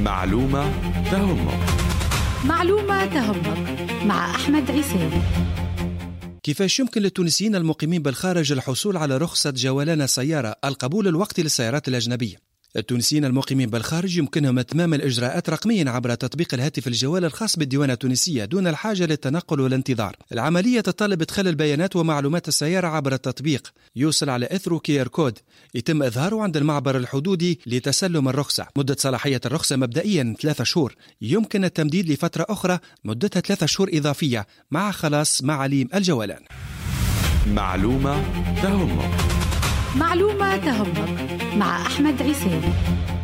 معلومة تهمك. معلومة تهمك مع أحمد عيساوي. كيفاش يمكن للتونسيين المقيمين بالخارج الحصول على رخصة جولان السيارة القبول الوقتي للسيارات الأجنبية؟ التونسيين المقيمين بالخارج يمكنهم إتمام الإجراءات رقميا عبر تطبيق الهاتف الجوال الخاص بالديوانة التونسية دون الحاجة للتنقل والانتظار. العملية تتطلب إدخال البيانات ومعلومات السيارة عبر التطبيق، يوصل على إثر QR كود يتم إظهاره عند المعبر الحدودي لتسلم الرخصة. مدة صلاحية الرخصة مبدئيا 3 شهور، يمكن التمديد لفترة أخرى مدتها 3 شهور إضافية مع خلاص معاليم الجولان. معلومة تهمك. معلومة تهمك مع أحمد عيساوي.